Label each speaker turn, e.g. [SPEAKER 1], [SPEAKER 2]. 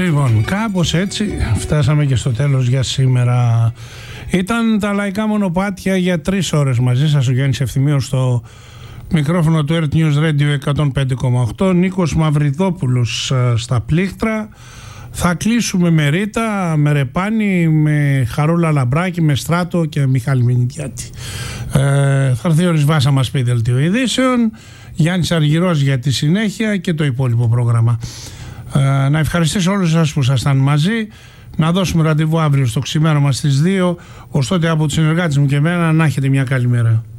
[SPEAKER 1] Λοιπόν, κάπως έτσι φτάσαμε και στο τέλος για σήμερα. Ήταν τα λαϊκά μονοπάτια για 3 ώρες μαζί σας. Ο Γιάννης Ευθυμίος στο μικρόφωνο του Earth News Radio 105,8. Νίκος Μαυριδόπουλος στα πλήκτρα. Θα κλείσουμε με Ρίτα, με Ρεπάνη, με Χαρούλα Λαμπράκη, με Στράτο και Μιχάλη Μενιτιάτη. Θα έρθει ο Ρισβάς να μας πει δελτίο ειδήσεων, Γιάννης Αργυρός για τη συνέχεια και το υπόλοιπο πρόγραμμα. Να ευχαριστήσω όλους σας που ήσασταν μαζί. Να δώσουμε ραντεβού αύριο στο ξημέρωμα στις 2. Ως τότε από τους συνεργάτες μου και εμένα να έχετε μια καλή μέρα.